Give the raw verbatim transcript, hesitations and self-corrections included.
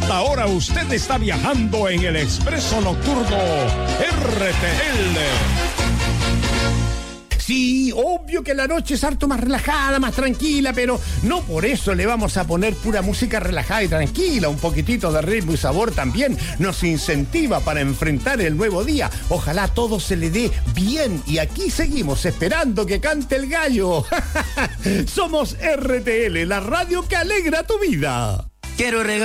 esta hora usted está viajando en el Expreso Nocturno R T L. Sí, obvio que la noche es harto más relajada, más tranquila, pero no por eso le vamos a poner pura música relajada y tranquila. Un poquitito de ritmo y sabor también nos incentiva para enfrentar el nuevo día. Ojalá todo se le dé bien y aquí seguimos esperando que cante el gallo. Somos R T L, la radio que alegra tu vida. Quiero regalar